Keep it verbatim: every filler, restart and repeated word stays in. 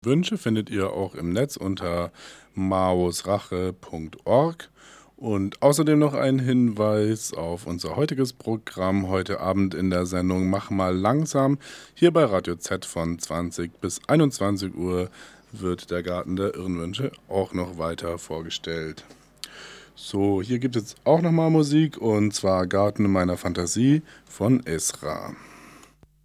Wünsche findet ihr auch im Netz unter maosrache punkt org. Und außerdem noch ein Hinweis auf unser heutiges Programm heute Abend in der Sendung Mach mal langsam. Hier bei Radio Z von zwanzig bis einundzwanzig Uhr wird der Garten der Irrenwünsche auch noch weiter vorgestellt. So, hier gibt es auch nochmal Musik und zwar Garten meiner Fantasie von Esra.